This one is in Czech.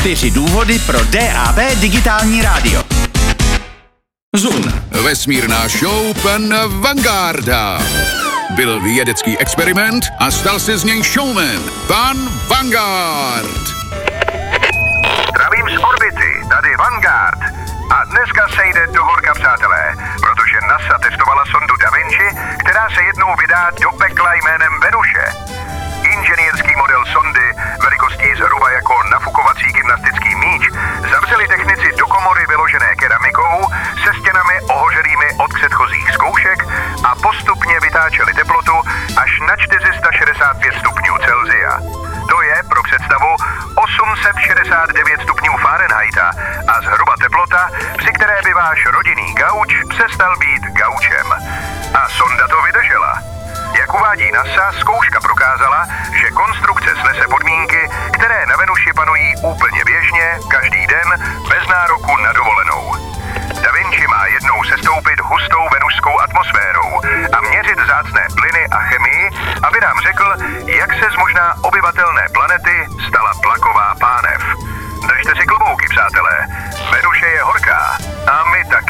4 důvody pro DAB digitální rádio. Zoom. Vesmírná show pana Vangarda. Byl vědecký experiment a stal se z něj showman. Pan Vanguard. Zdravím z orbity, tady Vanguard. A dneska se jde do horka, přátelé, protože NASA testovala sondu Da Vinci, která se jednou vydá do pekla jménem Venuše. Inženýrský model sondy velikostí zhruba jako nafukovací gymnastický míč zavřeli technici do komory vyložené keramikou se stěnami ohořelými od předchozích zkoušek a postupně vytáčeli teplotu až na 465 stupňů Celsia. To je, pro představu, 869 stupňů Fahrenheita a zhruba teplota, při které by váš rodinný gauč přestal být gaučem. A sonda to vydržela. Jak uvádí NASA, zkouška prokázala, že konstrukce snese podmínky, které na Venuši panují úplně běžně, každý den, bez nároku na dovolenou. Da Vinci má jednou sestoupit hustou venušskou atmosférou a měřit vzácné plyny a chemii, aby nám řekl, jak se z možná obyvatelné planety stala plaková pánev. Držte si klobouky, přátelé. Venuše je horká a my taky.